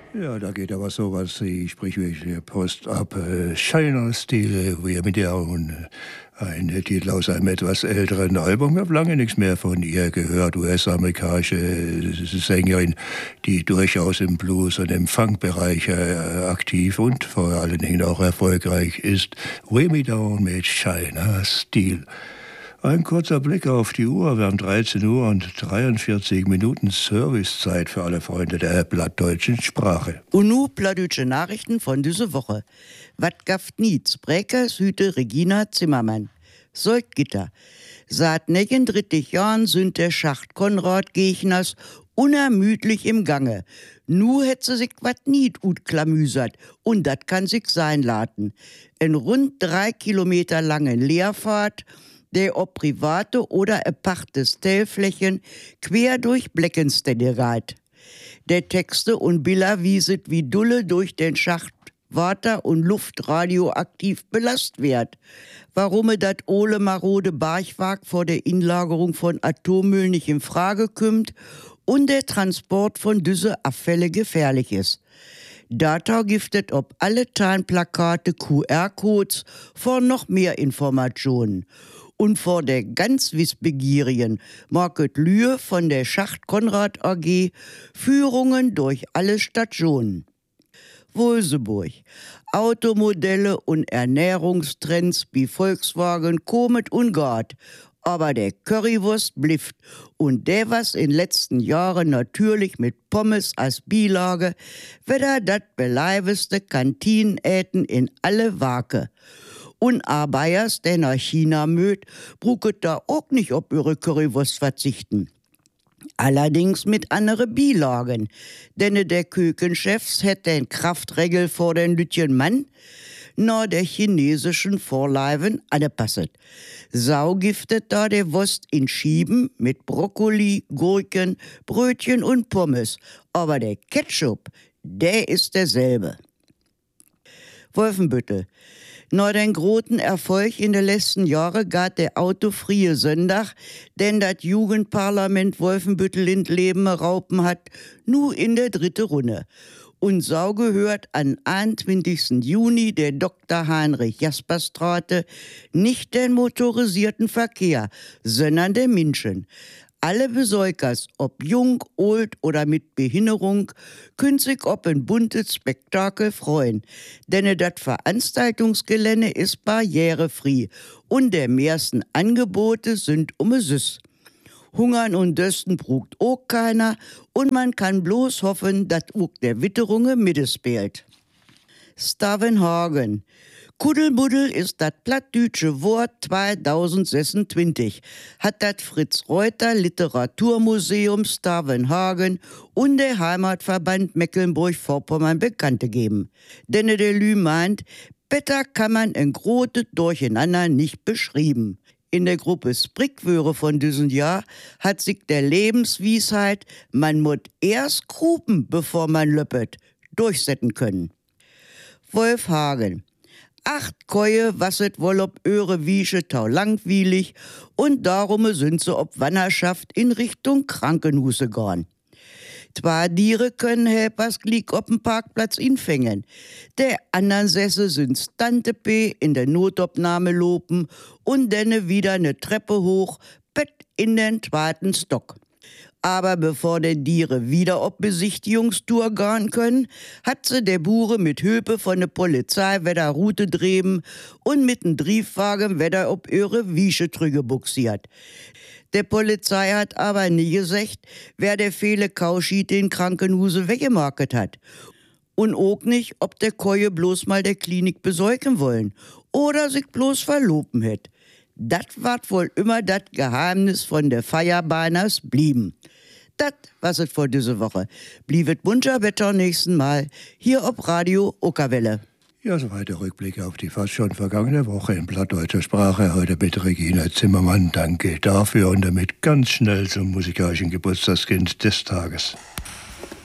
Ja, da geht aber sowas wie sprichwörtliche Post ab. China-Stil, wie mit der und ein Titel aus einem etwas älteren Album. Ich habe lange nichts mehr von ihr gehört. US-amerikanische Sängerin, die durchaus im Blues- und im Funkbereich aktiv und vor allen Dingen auch erfolgreich ist. Way Me Down mit China-Stil. Ein kurzer Blick auf die Uhr. Wir haben 13 Uhr und 43 Minuten Servicezeit für alle Freunde der plattdeutschen Sprache. Und nun plattdeutsche Nachrichten von dieser Woche. Wat gaft niets? Brekers Hüte Regina Zimmermann. Gitter. Seit 39 Jahren sind der Schacht Konrad Gegners unermüdlich im Gange. Nu hätt se sich wat niet utklamüsert und dat kann sich sein laten. En rund 3 Kilometer langen Leerfahrt, der ob private oder erpachte Stellflächen quer durch Bleckenstede geht. Der Texte und Bilder wieset wie Dulle durch den Schacht Water und Luft radioaktiv belast wird. Warum dat ole marode Barchwag vor der Inlagerung von Atommüll nicht in Frage kommt und der Transport von diese Abfälle gefährlich ist. Data giftet ob alle Tarnplakate QR-Codes vor noch mehr Informationen. Und vor der ganz wissbegierigen Market Lühe von der Schacht Konrad AG Führungen durch alle Stationen. Wolseburg. Automodelle und Ernährungstrends wie Volkswagen komet und gart. Aber der Currywurst blifft und der was in letzten Jahren natürlich mit Pommes als Beilage, weder dat beleibeste Kantinenäten in alle Wake. Und Arbeiers, der nach China mögt, brucket da auch nicht ob ihre Currywurst verzichten. Allerdings mit andere Bilagen, denn der Küchenchefs hätte den Kraftregel vor den Lütchen Mann, na der chinesischen Vorleiben angepasst. Saugiftet da der Wurst in Schieben mit Brokkoli, Gurken, Brötchen und Pommes, aber der Ketchup, der ist derselbe. Wolfenbüttel. Nach den großen Erfolg in den letzten Jahren geht der autofreie Sonntag, denn das Jugendparlament Wolfenbüttel in Leben raupen hat, nur in der 3. Runde. Und so gehört an 21. Juni der Dr. Heinrich Jasperstraße nicht den motorisierten Verkehr, sondern der Menschen. Alle Besäugers, ob jung, old oder mit Behinderung, können sich ob ein buntes Spektakel freuen. Denn das Veranstaltungsgelände ist barrierefrei und der meisten Angebote sind süß. Hungern und Dösten brugt auch keiner und man kann bloß hoffen, dass auch der Witterunge mitspielt. Stavenhagen. Kuddelbuddel ist das plattdütsche Wort 2026, hat das Fritz-Reuter Literaturmuseum Stavenhagen und der Heimatverband Mecklenburg-Vorpommern bekannt gegeben. Denn der Lü meint, besser kann man ein großes Durcheinander nicht beschrieben. In der Gruppe Sprickwöre von diesem Jahr hat sich der Lebensweisheit, man muss erst krupen, bevor man löppet, durchsetzen können. Wolfhagen. 8 Käue wasset wohl ob öre Wiesche tau langweilig und darum sind sie ob Wannerschaft in Richtung Krankenhuse gorn. 2 Diere können Helpers glieg op dem Parkplatz infängen. Der anderen Sesse sind Tante P in der Notopnahme lopen und denne wieder ne Treppe hoch, Bett in den 2. Stock. Aber bevor der Diere wieder ob Besichtigungstour gehen können, hat sie der Bure mit Hilfe von der Polizei wieder Route dreben und mit dem Briefwagen wieder ob ihre Wiesche trüge buxiert. Der Polizei hat aber nie gesagt, wer der viele Kauschiete in Krankenhuse weggemarket hat. Und auch nicht, ob der Keue bloß mal der Klinik besäugen wollen oder sich bloß verloben hätt. Das ward wohl immer das Geheimnis von der Feierbeiners blieben. Das was es vor diese Woche. Bliebet bunter Wetter nächsten Mal hier ob Radio Okerwelle. Ja, soweit der Rückblick auf die fast schon vergangene Woche in plattdeutscher Sprache. Heute mit Regina Zimmermann. Danke dafür und damit ganz schnell zum musikalischen Geburtstagskind des Tages.